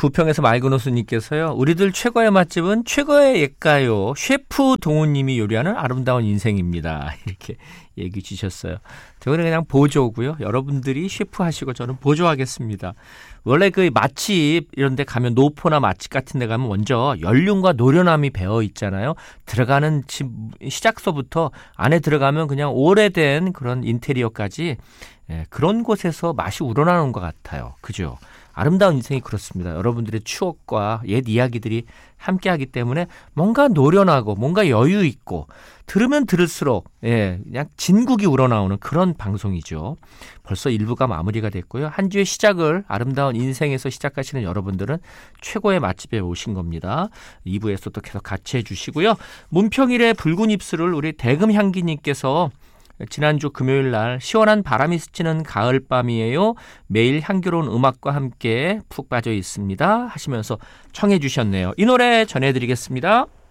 부평에서 맑은호수님께서요. 우리들 최고의 맛집은 최고의 옛가요. 셰프 동우님이 요리하는 아름다운 인생입니다. 이렇게 얘기 주셨어요. 저는 그냥 보조고요. 여러분들이 셰프 하시고 저는 보조하겠습니다. 원래 그 맛집 이런 데 가면 노포나 맛집 같은 데 가면 먼저 연륜과 노련함이 배어 있잖아요. 들어가는 집 시작서부터 안에 들어가면 그냥 오래된 그런 인테리어까지 그런 곳에서 맛이 우러나오는 것 같아요. 그죠? 아름다운 인생이 그렇습니다. 여러분들의 추억과 옛 이야기들이 함께하기 때문에 뭔가 노련하고 뭔가 여유 있고 들으면 들을수록 그냥 진국이 우러나오는 그런 방송이죠. 벌써 1부가 마무리가 됐고요. 한 주의 시작을 아름다운 인생에서 시작하시는 여러분들은 최고의 맛집에 오신 겁니다. 2부에서도 계속 같이 해주시고요. 문평일의 붉은 입술을 우리 대금향기님께서 지난주 금요일 날 시원한 바람이 스치는 가을밤이에요. 매일 향기로운 음악과 함께 푹 빠져 있습니다. 하시면서 청해 주셨네요. 이 노래 전해드리겠습니다.